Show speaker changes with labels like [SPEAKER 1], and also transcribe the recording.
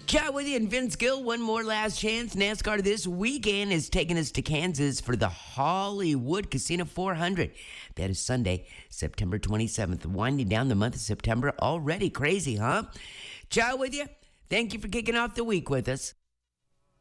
[SPEAKER 1] Chat with you and Vince Gill. One more last chance. NASCAR this weekend is taking us to Kansas for the Hollywood Casino 400. That is Sunday, September 27th. Winding down the month of September already. Crazy, huh? Chat with you. Thank you for kicking off the week with us.